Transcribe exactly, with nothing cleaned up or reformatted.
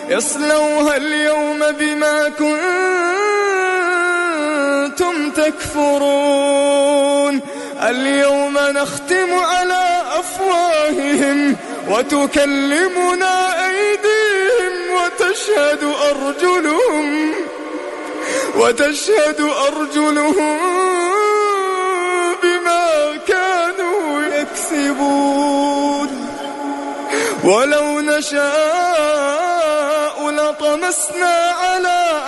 اصلوها اليوم بما كنتم تكفرون. اليوم نختم على أفواههم وتكلمنا أيديهم وتشهد أرجلهم وتشهد أرجلهم بما كانوا يكسبون. ولو نشاء لطمسنا على